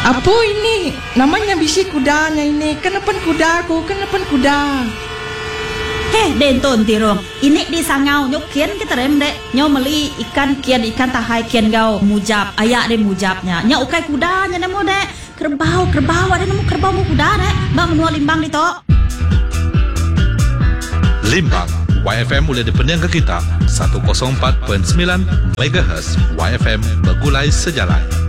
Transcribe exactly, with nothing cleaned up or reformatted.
Apa ini? Namanya bisi kudanya ini. Kenapa kuda aku? Kenapa kuda? Heh, denton tirong. Ini di sangau nyok kian kita rem dek. Nyok meli ikan kian ikan tahai kian gau mujab. Ayak de mujabnya. Nyok ukai kudanya nemu dek. Kerbau, kerbau ada nemu kerbau mu kuda dek. Mbak menua limbang di to. Limbang, Y F M mulai dipenyang ke kita seratus empat perpuluhan sembilan megahertz. Y F M bergulai sejalan.